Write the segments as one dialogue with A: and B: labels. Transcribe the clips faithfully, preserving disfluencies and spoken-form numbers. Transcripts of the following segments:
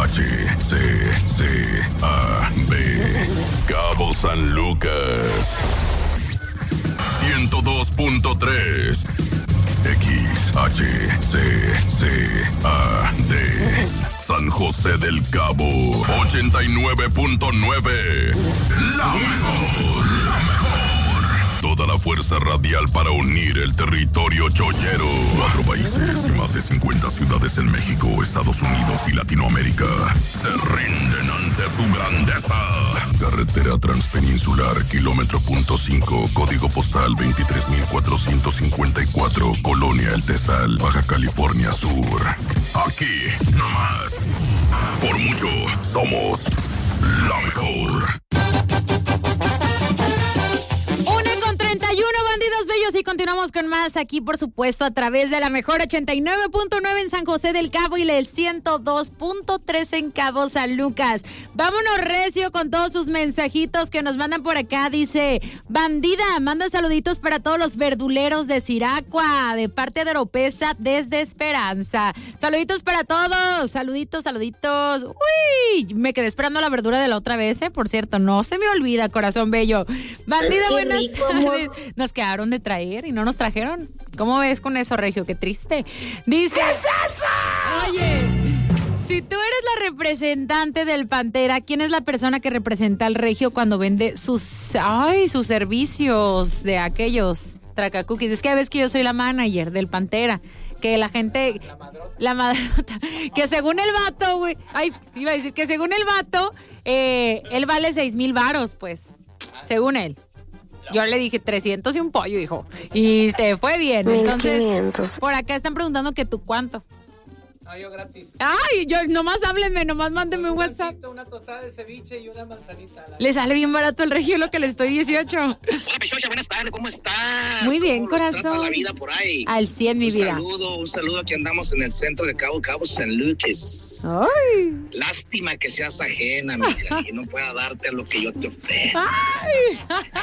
A: H, C, C, A, B. Cabo San Lucas. ciento dos punto tres. X, H, C, C, A, D. San José del Cabo. ochenta y nueve punto nueve. La mejor, la mejor. Toda la fuerza radial para unir el territorio chollero. Cuatro países y más de cincuenta ciudades en México, Estados Unidos y Latinoamérica se rinden ante su grandeza. Carretera Transpeninsular, kilómetro punto cinco, código postal veintitrés mil cuatrocientos cincuenta y cuatro, Colonia El Tesal, Baja California Sur. Aquí, nomás. Por mucho, somos la mejor.
B: Y continuamos con más aquí, por supuesto, a través de la mejor ochenta y nueve punto nueve en San José del Cabo y el ciento dos punto tres en Cabo San Lucas. Vámonos recio con todos sus mensajitos que nos mandan por acá. Dice, bandida, manda saluditos para todos los verduleros de Siracua, de parte de Oropesa desde Esperanza. Saluditos para todos, saluditos, saluditos. Uy, me quedé esperando la verdura de la otra vez, ¿eh? Por cierto, no se me olvida, corazón bello. Bandida, buenas tardes. Nos quedaron de traer y no nos trajeron. ¿Cómo ves con eso, Regio? Qué triste. Dice... ¿Qué es eso? Oye, si tú eres la representante del Pantera, ¿quién es la persona que representa al Regio cuando vende sus... ay, sus servicios de aquellos tracacookies? Es que ves que yo soy la manager del Pantera. Que la gente... La madrota. La madrota. Que según el vato, güey... Ay, iba a decir que según el vato, eh, él vale seis mil varos, pues. Según él. Yo le dije trescientos y un pollo, hijo. Y te fue bien. Entonces, mil quinientos. Por acá están preguntando que tú cuánto.
C: Ah, yo gratis.
B: Ay, yo nomás háblenme, nomás mándenme un, un WhatsApp.
C: Una tostada de ceviche y una manzanita.
B: Le sale bien barato el Regio, lo que le estoy dieciocho.
D: Hola, Pechocha, buenas tardes, ¿cómo estás?
B: Muy bien,
D: ¿Cómo
B: corazón.
D: trata la vida por ahí?
B: Al cien, mi
D: un
B: vida.
D: Un saludo, un saludo. Aquí andamos en el centro de Cabo, Cabo San Lucas.
B: Ay.
D: Lástima que seas ajena, mija, y no pueda darte lo que yo te ofrezco.
B: Ay.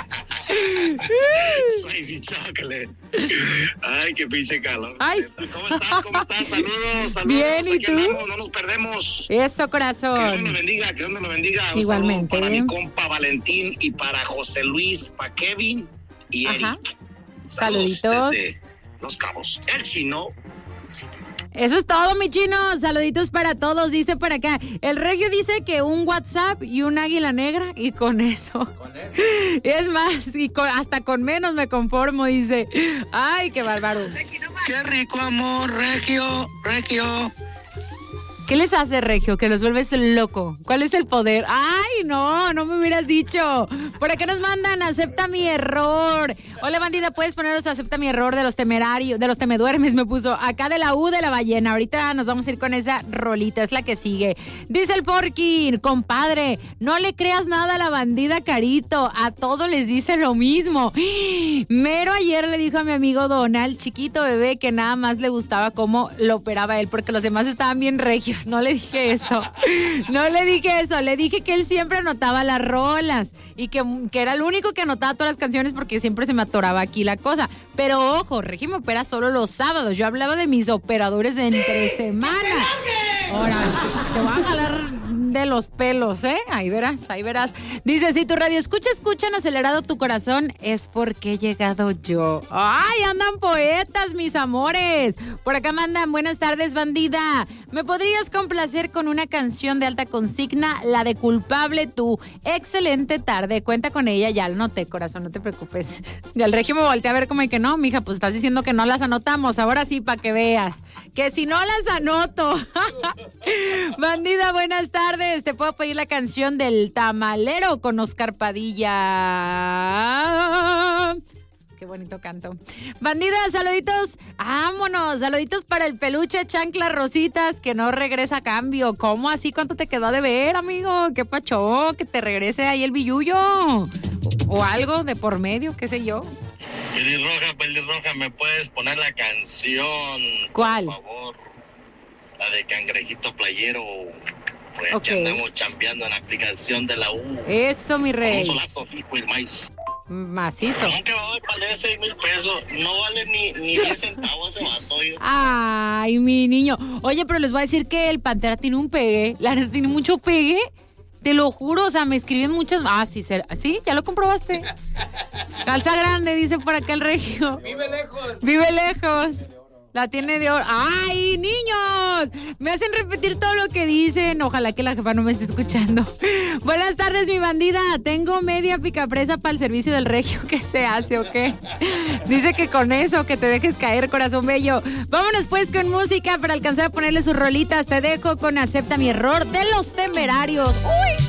D: Spicy chocolate. Ay, qué pinche calor.
B: Ay.
D: ¿Cómo estás? ¿Cómo estás? Saludos, saludos.
B: Bien, ¿y
D: aquí
B: tú?
D: Andamos, no nos perdemos.
B: Eso, corazón.
D: Que Dios me lo bendiga, que Dios me lo bendiga. Un
B: igualmente.
D: Para mi compa Valentín y para José Luis, para Kevin y Eric.
B: Ajá.
D: Saludos.
B: Saluditos.
D: Desde Los Cabos. El chino.
B: Eso es todo, mi chino. Saluditos para todos, dice por acá. El Regio dice que un WhatsApp y un águila negra y con eso.
C: Con eso.
B: Es más, y con, hasta con menos me conformo, dice. Ay, qué bárbaro.
D: Qué rico amor, Regio, Regio.
B: ¿Qué les hace, Regio? Que los vuelves loco. ¿Cuál es el poder? ¡Ay, no! No me hubieras dicho. Por acá nos mandan, acepta mi error. Hola, bandida, ¿puedes poneros acepta mi error de los temerarios, de los temeduermes? Me puso acá de la U de la ballena. Ahorita nos vamos a ir con esa rolita, es la que sigue. Dice el Porky, compadre, no le creas nada a la bandida Carito. A todos les dice lo mismo. Mero ayer le dijo a mi amigo Donald, chiquito bebé, que nada más le gustaba cómo lo operaba él, porque los demás estaban bien regios. No le dije eso, no le dije eso, le dije que él siempre anotaba las rolas y que, que era el único que anotaba todas las canciones porque siempre se me atoraba aquí la cosa. Pero ojo, Regi me opera solo los sábados, yo hablaba de mis operadores de entre semana. Ahora, te voy a jalar de los pelos, ¿eh? Ahí verás, ahí verás. Dice, si tu radio escucha, escuchan acelerado tu corazón, es porque he llegado yo. ¡Ay, andan poetas, mis amores! Por acá mandan, buenas tardes, bandida. ¿Me podrías complacer con una canción de alta consigna, la de Culpable Tú? Excelente tarde, cuenta con ella, ya la anoté, corazón, no te preocupes. Y al Regio me volteé a ver como que no, mija, pues estás diciendo que no las anotamos, ahora sí, para que veas. Que si no las anoto. Bandida, buenas tardes. Te puedo pedir la canción del Tamalero con Oscar Padilla. Qué bonito canto. Bandida, saluditos. Vámonos, saluditos para el peluche Chancla Rositas que no regresa a cambio. ¿Cómo así? ¿Cuánto te quedó de ver, amigo? ¿Qué pacho? Que te regrese ahí el billullo. O algo de por medio, qué sé yo.
D: Pelirroja, pelirroja, ¿me puedes poner la canción?
B: ¿Cuál?
D: Por favor. La de Cangrejito Playero. Pues
B: okay.
D: Aquí andamos chambeando en la aplicación de la U.
B: Eso, mi rey.
D: Un solazo, hijo y maíz.
B: Macizo.
D: Un kebab vale seis mil pesos. No vale ni, ni diez centavos ese vato. Yo.
B: Ay, mi niño. Oye, pero les voy a decir que el Pantera tiene un pegue. La neta tiene mucho pegue. Te lo juro, o sea, me escriben muchas... Ah, sí, será. ¿Sí? ¿Ya lo comprobaste? Calza grande, dice por acá el regio.
C: Vive lejos.
B: Vive lejos. La tiene de oro. ¡Ay, niños! Me hacen repetir todo lo que dicen. Ojalá que la jefa no me esté escuchando. Buenas tardes, mi bandida. Tengo media picapresa para el servicio del regio. ¿Qué se hace o qué? Dice que con eso, que te dejes caer, corazón bello. Vámonos pues con música para alcanzar a ponerle sus rolitas. Te dejo con Acepta mi error de Los Temerarios. ¡Uy!